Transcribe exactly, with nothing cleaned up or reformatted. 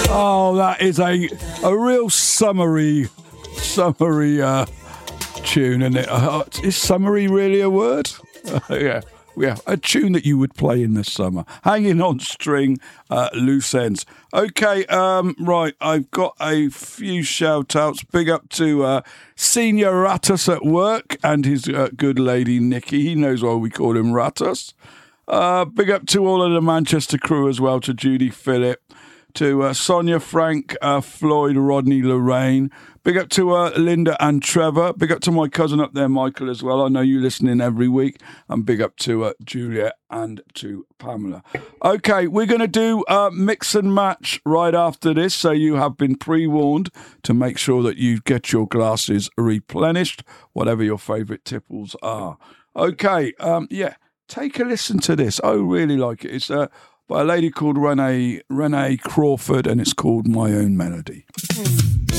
Oh, that is a a real summery, summery uh, tune, isn't it? Uh, is summery really a word? Uh, yeah. Yeah, a tune that you would play in the summer. Hanging on String, uh, Loose Ends. Okay, um, right, I've got a few shout-outs. Big up to uh, Senior Ratus at work and his uh, good lady Nikki. He knows why we call him Ratus. Uh, big up to all of the Manchester crew as well, to Judy Phillip, to uh, Sonia, Frank, uh, Floyd, Rodney, Lorraine. Big up to uh, Linda and Trevor. Big up to my cousin up there, Michael, as well. I know you listening every week. And big up to uh, Julia and to Pamela. Okay, we're going to do uh, mix and match right after this. So you have been pre-warned to make sure that you get your glasses replenished, whatever your favourite tipples are. Okay, um, yeah, take a listen to this. I really like it. It's uh, by a lady called Renee, Renee Crawford, and it's called My Own Melody.